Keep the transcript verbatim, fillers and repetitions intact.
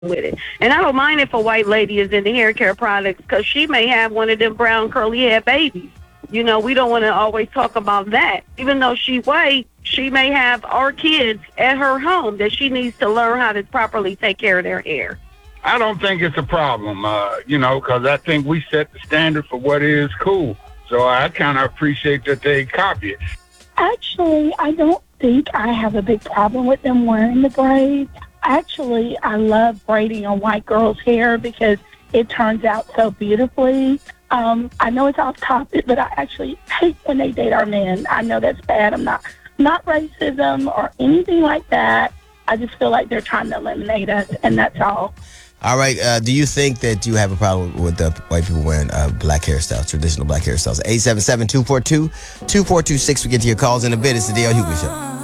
with it. And I don't mind if a white lady is in the hair care products because she may have one of them brown curly hair babies. You know, we don't want to always talk about that. Even though she white, she may have our kids at her home that she needs to learn how to properly take care of their hair. I don't think it's a problem, uh, you know, because I think we set the standard for what is cool. So I kind of appreciate that they copy it. Actually, I don't think I have a big problem with them wearing the braids. Actually, I love braiding a white girl's hair because it turns out so beautifully. Um, I know it's off topic, but I actually hate when they date our men. I know that's bad. I'm not not racism or anything like that. I just feel like they're trying to eliminate us, and that's all. All right. Uh, do you think that you have a problem with the white people wearing uh, black hairstyles, traditional black hairstyles? eight seven seven, two four two, two four two six. We get to your calls in a bit. It's the D L Hughley Show.